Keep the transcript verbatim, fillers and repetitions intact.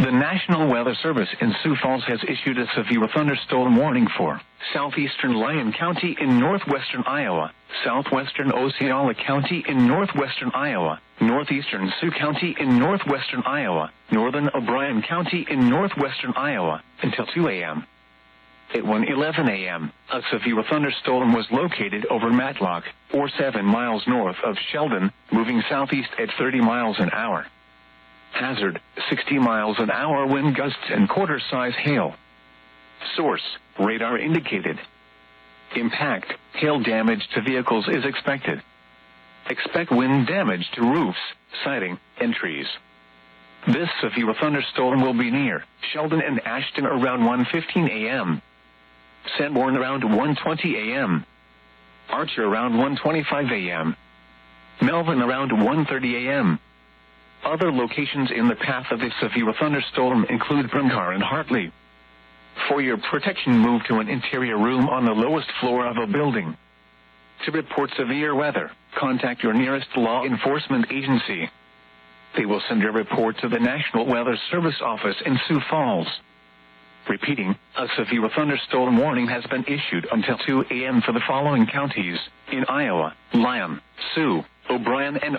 The National Weather Service in Sioux Falls has issued a severe thunderstorm warning for southeastern Lyon County in northwestern Iowa, southwestern Osceola County in northwestern Iowa, northeastern Sioux County in northwestern Iowa, northern O'Brien County in northwestern Iowa, until two a m At one eleven a m, a severe thunderstorm was located over Matlock, or seven miles north of Sheldon, moving southeast at thirty miles an hour. Hazard, sixty miles an hour wind gusts and quarter-size hail. Source, radar indicated. Impact, hail damage to vehicles is expected. Expect wind damage to roofs, siding, and trees. This severe thunderstorm will be near Sheldon and Ashton around one fifteen a m Sanborn around one twenty a m Archer around one twenty-five a m Melvin around one thirty a m Other locations in the path of this severe thunderstorm include Brimgar and Hartley. For your protection, move to an interior room on the lowest floor of a building. To report severe weather, contact your nearest law enforcement agency. They will send a report to the National Weather Service office in Sioux Falls. Repeating, a severe thunderstorm warning has been issued until two a m for the following counties in Iowa: Lyon, Sioux, O'Brien, and